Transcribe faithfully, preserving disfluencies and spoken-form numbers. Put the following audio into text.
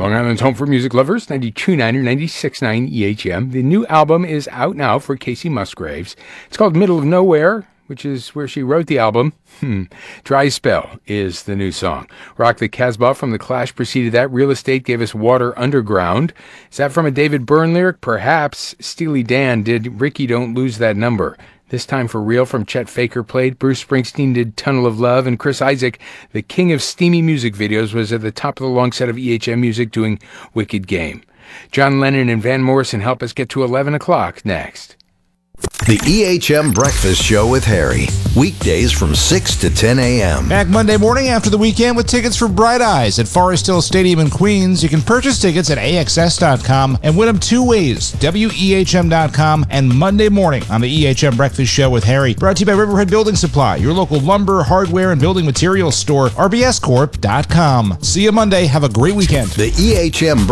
Long Island's home for music lovers, ninety-two point nine or ninety-six point nine E H M. The new album is out now for Casey Musgraves. It's called Middle of Nowhere, which is where she wrote the album. Hmm. Dry Spell is the new song. Rock the Casbah from The Clash preceded that. Real Estate gave us Water Underground. Is that from a David Byrne lyric? Perhaps. Steely Dan did Ricky Don't Lose That Number. This Time for Real from Chet Faker played. Bruce Springsteen did Tunnel of Love. And Chris Isaak, the king of steamy music videos, was at the top of the long set of E H M music doing Wicked Game. John Lennon and Van Morrison help us get to eleven o'clock next. The E H M Breakfast Show with Harry. Weekdays from six to ten a.m. Back Monday morning after the weekend with tickets for Bright Eyes at Forest Hill Stadium in Queens. You can purchase tickets at A X S dot com and win them two ways, W E H M dot com and Monday morning on the E H M Breakfast Show with Harry. Brought to you by Riverhead Building Supply, your local lumber, hardware, and building materials store, R B S corp dot com. See you Monday. Have a great weekend. The E H M